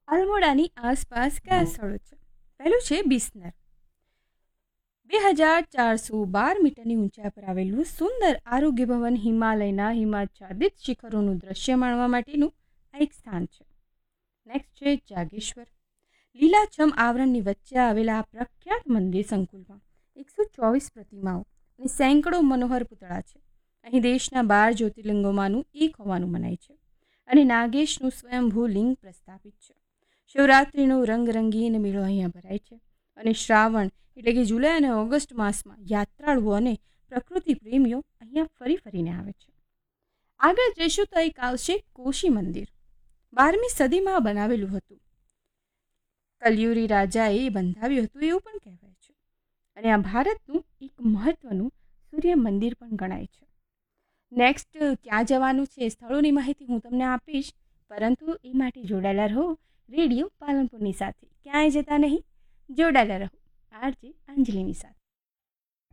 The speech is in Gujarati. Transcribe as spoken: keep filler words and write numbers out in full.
અલ્મોડાની આસપાસ કયા સ્થળો છે? પહેલું છે બિસ્નર. બે હજાર ચારસો બાર મીટરની ઊંચાઈ પર આવેલું સુંદર આરોગ્ય ભવન હિમાલયના હિમાચ્છાદિત શિખરોનું દ્રશ્ય માણવા માટેનું આ એક સ્થાન છે. નેક્સ્ટ છે જાગેશ્વર. લીલાછમ આવરણની વચ્ચે આવેલા આ પ્રખ્યાત મંદિર સંકુલમાં એકસો ચોવીસ પ્રતિમાઓ અને સેંકડો મનોહર પૂતળા છે. અહીં દેશના બાર જ્યોતિર્લિંગોમાંનું એક હોવાનું મનાય છે અને નાગેશનું સ્વયંભૂ લિંગ પ્રસ્થાપિત છે. શિવરાત્રિનો રંગરંગીન મેળો અહીંયા ભરાય છે અને શ્રાવણ એટલે કે જુલાઈ અને ઓગસ્ટ માસમાં યાત્રાળુઓ અને પ્રકૃતિ પ્રેમીઓ અહીંયા ફરી ફરીને આવે છે. આગળ જઈશું તો એક આવશે કોશી મંદિર. બારમી સદીમાં બનાવેલું હતું. કલ્યુરી રાજાએ બંધાવ્યું હતું એવું પણ કહેવાય છે અને આ ભારતનું એક મહત્વનું સૂર્ય મંદિર પણ ગણાય છે. નેક્સ્ટ ક્યાં જવાનું છે સ્થળોની માહિતી હું તમને આપીશ, પરંતુ એ માટે જોડાયેલા રહો રેડિયો પાલનપુરની સાથે. ક્યાંય જતા નહીં, જોડાયેલા રહો આરજે અંજલિની સાથે.